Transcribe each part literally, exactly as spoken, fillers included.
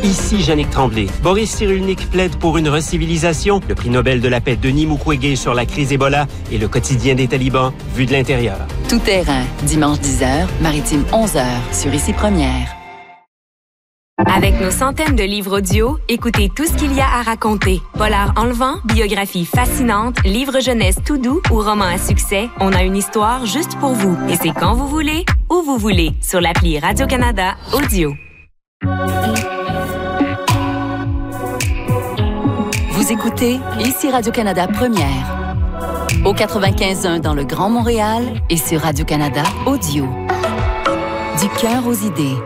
Ici Jannick Tremblay. Boris Cyrulnik plaide pour une recivilisation. Le prix Nobel de la paix Denis Mukwege sur la crise Ebola et le quotidien des talibans vu de l'intérieur. Tout terrain, dimanche dix heures, maritime onze heures, sur Ici Première. Avec nos centaines de livres audio, écoutez tout ce qu'il y a à raconter. Polar enlevant, biographie fascinante, livre jeunesse tout doux ou roman à succès, on a une histoire juste pour vous. Et c'est quand vous voulez, où vous voulez, sur l'appli Radio-Canada Audio. Vous écoutez Ici Radio-Canada Première. Au quatre-vingt-quinze point un dans le Grand Montréal et sur Radio-Canada Audio. Du cœur aux idées.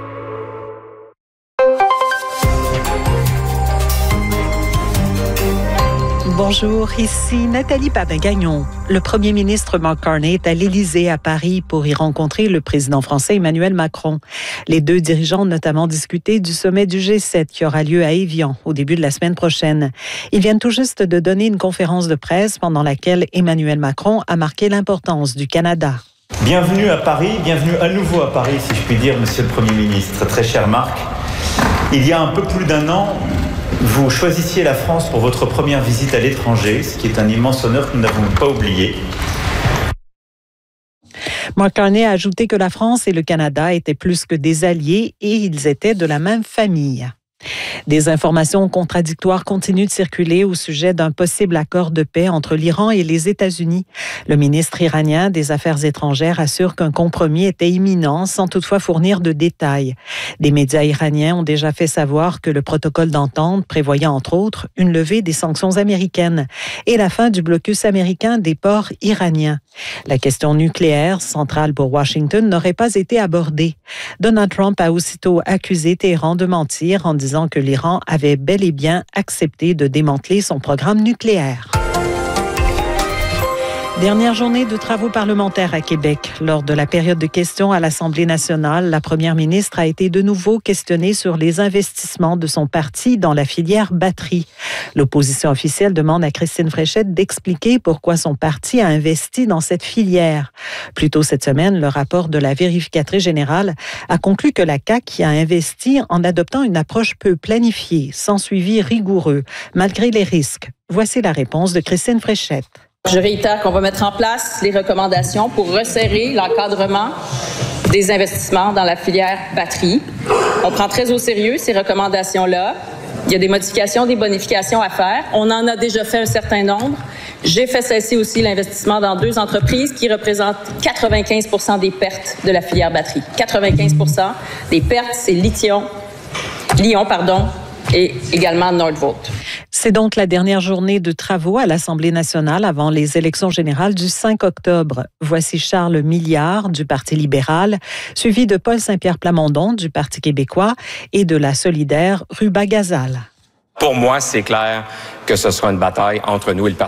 Bonjour, ici Nathalie Papin-Gagnon. Le premier ministre Mark Carney est à l'Élysée à Paris pour y rencontrer le président français Emmanuel Macron. Les deux dirigeants ont notamment discuté du sommet du G sept qui aura lieu à Évian au début de la semaine prochaine. Ils viennent tout juste de donner une conférence de presse pendant laquelle Emmanuel Macron a marqué l'importance du Canada. Bienvenue à Paris, bienvenue à nouveau à Paris, si je puis dire, Monsieur le Premier ministre. Très cher Marc, il y a un peu plus d'un an, vous choisissiez la France pour votre première visite à l'étranger, ce qui est un immense honneur que nous n'avons pas oublié. Mark Carney a ajouté que la France et le Canada étaient plus que des alliés et ils étaient de la même famille. Des informations contradictoires continuent de circuler au sujet d'un possible accord de paix entre l'Iran et les États-Unis. Le ministre iranien des Affaires étrangères assure qu'un compromis était imminent sans toutefois fournir de détails. Des médias iraniens ont déjà fait savoir que le protocole d'entente prévoyait entre autres une levée des sanctions américaines et la fin du blocus américain des ports iraniens. La question nucléaire, centrale pour Washington, n'aurait pas été abordée. Donald Trump a aussitôt accusé Téhéran de mentir en disant que l'Iran avait bel et bien accepté de démanteler son programme nucléaire. Dernière journée de travaux parlementaires à Québec. Lors de la période de questions à l'Assemblée nationale, la première ministre a été de nouveau questionnée sur les investissements de son parti dans la filière batterie. L'opposition officielle demande à Christine Fréchette d'expliquer pourquoi son parti a investi dans cette filière. Plus tôt cette semaine, le rapport de la vérificatrice générale a conclu que la C A Q a investi en adoptant une approche peu planifiée, sans suivi rigoureux, malgré les risques. Voici la réponse de Christine Fréchette. Je réitère qu'on va mettre en place les recommandations pour resserrer l'encadrement des investissements dans la filière batterie. On prend très au sérieux ces recommandations-là. Il y a des modifications, des bonifications à faire. On en a déjà fait un certain nombre. J'ai fait cesser aussi l'investissement dans deux entreprises qui représentent quatre-vingt-quinze pour cent des pertes de la filière batterie. quatre-vingt-quinze pour cent des pertes, c'est Lithium, Lyon, pardon, et également Nordvolt. C'est donc la dernière journée de travaux à l'Assemblée nationale avant les élections générales du cinq octobre. Voici Charles Milliard du Parti libéral, suivi de Paul Saint-Pierre Plamondon du Parti québécois et de la solidaire Ruba Gazal. Pour moi, c'est clair que ce sera une bataille entre nous et le Parti